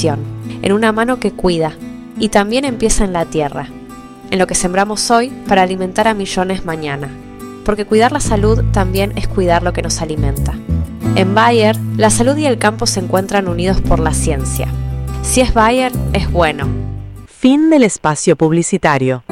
acción, en una mano que cuida, y también empieza en la tierra, en lo que sembramos hoy para alimentar a millones mañana. Porque cuidar la salud también es cuidar lo que nos alimenta. En Bayer, la salud y el campo se encuentran unidos por la ciencia. Si es Bayer, es bueno. Fin del espacio publicitario.